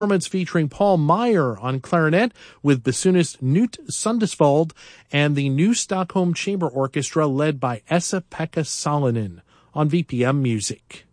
performance featuring Paul Meyer on clarinet with bassoonist Knut Sundesvold and the New Stockholm Chamber Orchestra led by Esa-Pekka Salonen on VPM Music.